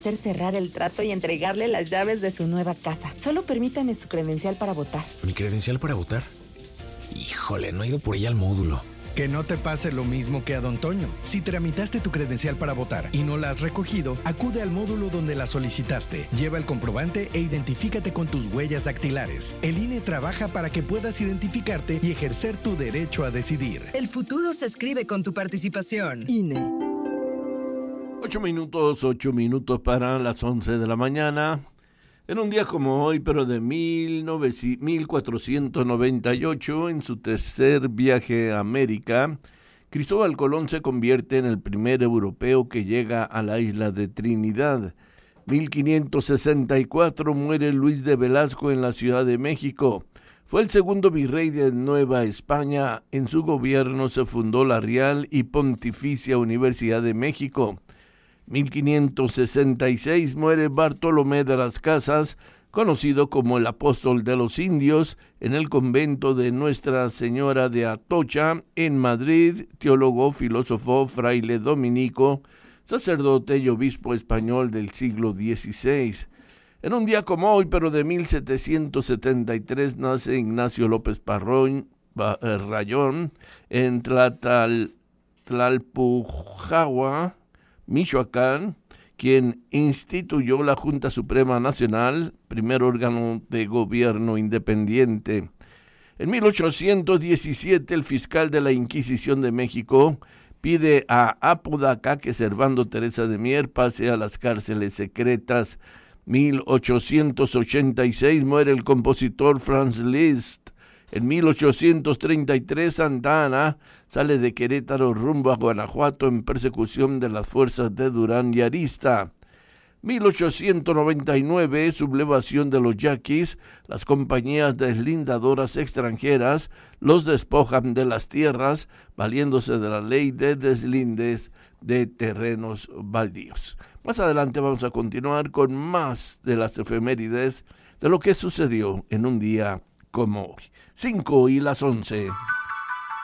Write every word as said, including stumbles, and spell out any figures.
hacer cerrar el trato y entregarle las llaves de su nueva casa. Solo permítame su credencial para votar. ¿Mi credencial para votar? Híjole, no he ido por ella al módulo. Que no te pase lo mismo que a Don Toño. Si tramitaste tu credencial para votar y no la has recogido, acude al módulo donde la solicitaste. Lleva el comprobante e identifícate con tus huellas dactilares. El I N E trabaja para que puedas identificarte y ejercer tu derecho a decidir. El futuro se escribe con tu participación. I N E. Ocho minutos, ocho minutos para las once de la mañana. En un día como hoy, pero de mil cuatrocientos noventa y ocho, en su tercer viaje a América, Cristóbal Colón se convierte en el primer europeo que llega a la isla de Trinidad. mil quinientos sesenta y cuatro muere Luis de Velasco en la Ciudad de México. Fue el segundo virrey de Nueva España. En su gobierno se fundó la Real y Pontificia Universidad de México. mil quinientos sesenta y seis muere Bartolomé de las Casas, conocido como el apóstol de los indios, en el convento de Nuestra Señora de Atocha, en Madrid, teólogo, filósofo, fraile dominico, sacerdote y obispo español del siglo dieciséis. En un día como hoy, pero de mil setecientos setenta y tres, nace Ignacio López Parrón, Rayón, en Tlatal, Tlalpujahua, Michoacán, quien instituyó la Junta Suprema Nacional, primer órgano de gobierno independiente. En mil ochocientos diecisiete, el fiscal de la Inquisición de México pide a Apodaca que Servando Teresa de Mier pase a las cárceles secretas. mil ochocientos ochenta y seis muere el compositor Franz Liszt. En mil ochocientos treinta y tres, Santa Anna sale de Querétaro rumbo a Guanajuato en persecución de las fuerzas de Durán y Arista. mil ochocientos noventa y nueve, sublevación de los yaquis. Las compañías deslindadoras extranjeras los despojan de las tierras, valiéndose de la ley de deslindes de terrenos baldíos. Más adelante vamos a continuar con más de las efemérides de lo que sucedió en un día como hoy. Cinco y las once.